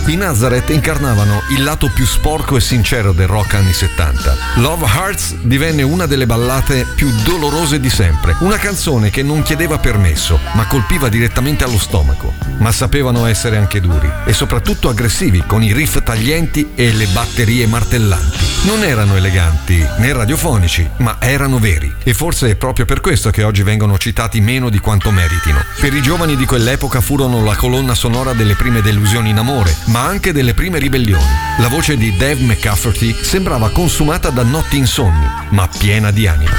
I Nazareth incarnavano il lato più sporco e sincero del rock anni 70. Love Hearts divenne una delle ballate più dolorose di sempre, una canzone che non chiedeva permesso, ma colpiva direttamente allo stomaco. Ma sapevano essere anche duri e soprattutto aggressivi, con i riff taglienti e le batterie martellanti. Non erano eleganti né radiofonici, ma erano veri. E forse è proprio per questo che oggi vengono citati meno di quanto meritino. Per i giovani di quell'epoca furono la colonna sonora delle prime delusioni in amore, ma anche delle prime ribellioni. La voce di Dave McCafferty sembrava consumata da notti insonni, ma piena di anima.